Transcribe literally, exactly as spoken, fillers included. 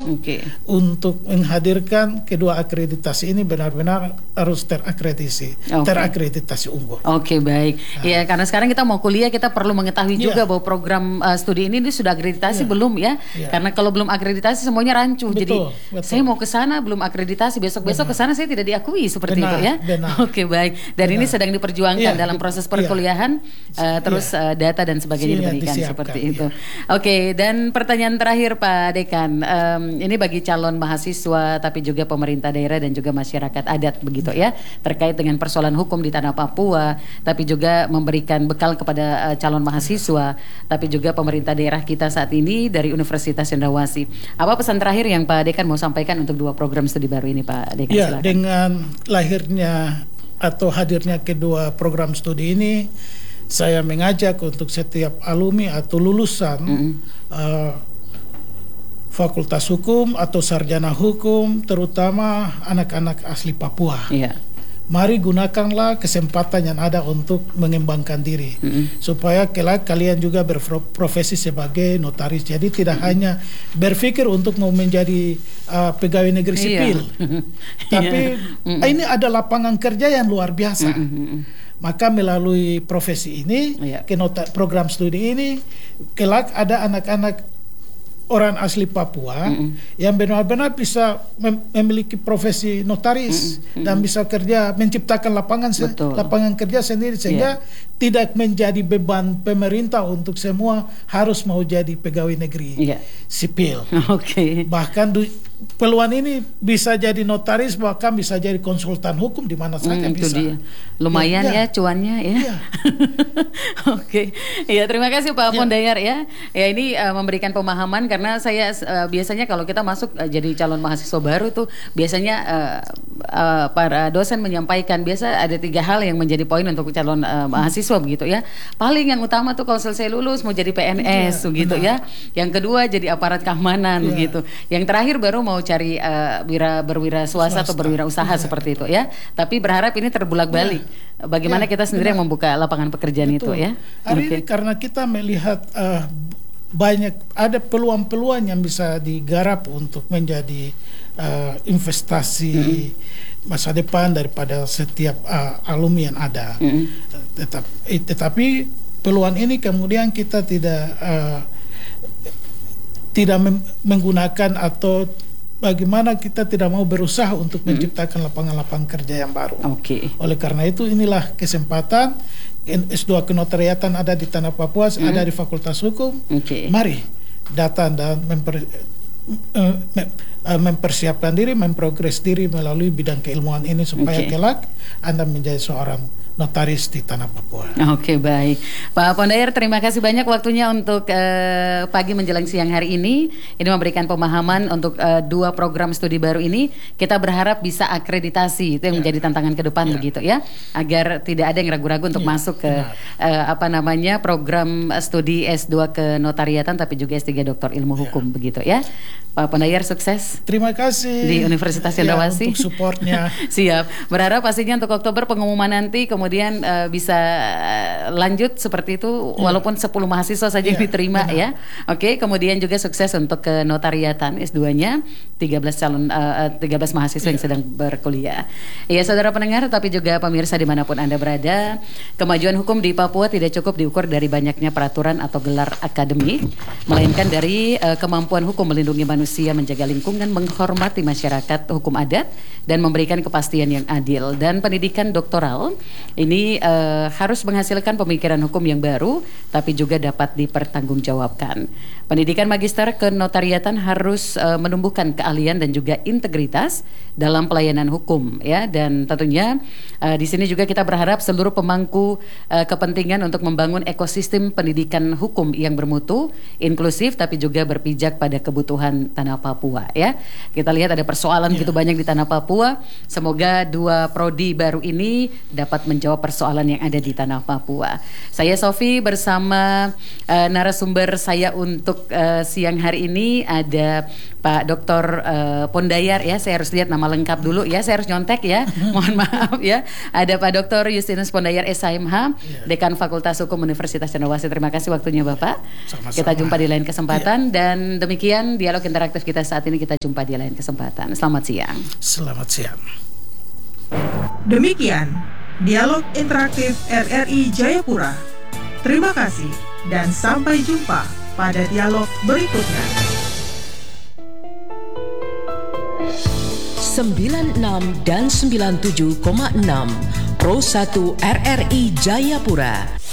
Okay. Untuk menghadirkan kedua akreditasi ini benar-benar harus terakreditasi, okay. terakreditasi unggul. Oke, okay, baik. Nah. Ya, karena sekarang kita mau kuliah, kita perlu mengetahui yeah. juga bahwa program uh, studi ini, ini sudah akreditasi yeah. belum ya? Yeah. Karena kalau belum akreditasi semuanya rancu. Betul, Jadi betul. saya mau ke sana belum akreditasi, besok-besok ke sana saya tidak diakui seperti benar, itu ya. Oke, okay, baik. Dan benar. ini sedang diperjuangkan yeah. dalam proses perkuliahan, yeah. uh, terus yeah. uh, data dan sebagainya yeah, diberikan seperti itu. Yeah. Oke, okay, dan pertanyaan terakhir Pak Dekan, um, ini bagi calon mahasiswa tapi juga pemerintah daerah dan juga masyarakat adat begitu ya, terkait dengan persoalan hukum di tanah Papua, tapi juga memberikan bekal kepada uh, calon mahasiswa, tapi juga pemerintah daerah kita saat ini dari Universitas Cendrawasih. Apa pesan terakhir yang Pak Dekan mau sampaikan untuk dua program studi baru ini Pak Dekan? Ya, silakan. Dengan lahirnya atau hadirnya kedua program studi ini, saya mengajak untuk setiap alumni atau lulusan mm-hmm. uh, Fakultas Hukum atau sarjana hukum, terutama anak-anak asli Papua. Yeah. Mari gunakanlah kesempatan yang ada untuk mengembangkan diri, mm-hmm. supaya kelak kalian juga berprofesi sebagai notaris. Jadi tidak mm-hmm. hanya berpikir untuk mau menjadi uh, pegawai negeri sipil, yeah. tapi yeah. ini ada lapangan kerja yang luar biasa. Mm-hmm. Maka melalui profesi ini, yeah. ke nota, program studi ini, kelak ada anak-anak orang asli Papua mm-hmm. yang benar-benar bisa mem- memiliki profesi notaris mm-hmm. dan bisa kerja, menciptakan lapangan se- lapangan kerja sendiri, sehingga yeah. tidak menjadi beban pemerintah untuk semua harus mau jadi pegawai negeri yeah. sipil. Okay. Bahkan du- peluang ini bisa jadi notaris, bahkan bisa jadi konsultan hukum di mana saja mm, bisa. Dia. Lumayan ya, ya cuannya ya. ya. Oke, okay. Ya terima kasih Pak ya. Pondayar ya. Ya ini uh, memberikan pemahaman karena saya uh, biasanya kalau kita masuk uh, jadi calon mahasiswa baru tuh biasanya uh, uh, para dosen menyampaikan biasa ada tiga hal yang menjadi poin untuk calon uh, mahasiswa begitu ya. Paling yang utama tuh kalau selesai lulus mau jadi P N S ya, begitu benar. ya. Yang kedua jadi aparat keamanan ya. begitu. Yang terakhir baru mau cari uh, wira berwira swasta atau berwirausaha ya. seperti itu ya. Tapi berharap ini terbulak-balik. Ya. Bagaimana ya, kita sendiri benar. yang membuka lapangan pekerjaan Betul. itu ya. Hari okay. ini karena kita melihat uh, banyak ada peluang-peluang yang bisa digarap untuk menjadi uh, investasi mm-hmm. masa depan daripada setiap uh, alumni yang ada. Mm-hmm. Tetap, eh, tetapi peluang ini kemudian kita tidak uh, tidak mem- menggunakan atau bagaimana kita tidak mau berusaha untuk hmm. menciptakan lapangan-lapangan kerja yang baru. Okay. Oleh karena itu inilah kesempatan S dua Kenotariatan ada di Tanah Papua, hmm. ada di Fakultas Hukum. Okay. Mari datang dan memper, uh, mem, uh, mempersiapkan diri, memprogres diri melalui bidang keilmuan ini supaya okay. kelak Anda menjadi seorang notaris di Tanah Papua. Oke, baik. Pak Pondayar, terima kasih banyak waktunya untuk uh, pagi menjelang siang hari ini. Ini memberikan pemahaman untuk uh, dua program studi baru ini. Kita berharap bisa akreditasi, itu yang ya. menjadi tantangan ke depan ya. begitu ya. Agar tidak ada yang ragu-ragu untuk ya, masuk ke uh, apa namanya program studi S dua Kenotariatan tapi juga S tiga Doktor Ilmu Hukum ya. begitu ya. Pak Pondayar, sukses. Terima kasih. Di Universitas Cendrawasih. Ya, untuk supportnya. Siap. Berharap pastinya untuk Oktober pengumuman nanti kemudian Kemudian uh, bisa lanjut seperti itu ya. walaupun sepuluh mahasiswa saja ya, yang diterima benar. ya. Oke, kemudian juga sukses untuk Kenotariatan S dua-nya tiga belas calon uh, tiga belas mahasiswa ya. yang sedang berkuliah. Ya, saudara pendengar tapi juga pemirsa dimanapun Anda berada, kemajuan hukum di Papua tidak cukup diukur dari banyaknya peraturan atau gelar akademik, melainkan dari uh, kemampuan hukum melindungi manusia, menjaga lingkungan, menghormati masyarakat hukum adat dan memberikan kepastian yang adil. Dan pendidikan doktoral ini uh, harus menghasilkan pemikiran hukum yang baru, tapi juga dapat dipertanggungjawabkan. Pendidikan magister kenotariatan harus uh, menumbuhkan keahlian dan juga integritas dalam pelayanan hukum, ya. Dan tentunya uh, di sini juga kita berharap seluruh pemangku uh, kepentingan untuk membangun ekosistem pendidikan hukum yang bermutu, inklusif, tapi juga berpijak pada kebutuhan tanah Papua, ya. Kita lihat ada persoalan yeah. gitu banyak di tanah Papua. Semoga dua prodi baru ini dapat menjawab persoalan yang ada di tanah Papua. Saya Sofi bersama uh, narasumber saya untuk uh, siang hari ini ada Pak Doktor uh, Pondayar ya. Saya harus lihat nama lengkap dulu ya. Saya harus nyontek ya. Mohon maaf ya. Ada Pak Doktor Justinus Pondayar S H M H, ya. Dekan Fakultas Hukum Universitas Cendrawasih. Terima kasih waktunya Bapak. Sama-sama. Kita jumpa di lain kesempatan ya. Dan demikian dialog interaktif kita saat ini, kita jumpa di lain kesempatan. Selamat siang. Selamat siang. Demikian dialog interaktif R R I Jayapura. Terima kasih dan sampai jumpa pada dialog berikutnya. sembilan puluh enam dan sembilan puluh tujuh koma enam Pro satu R R I Jayapura.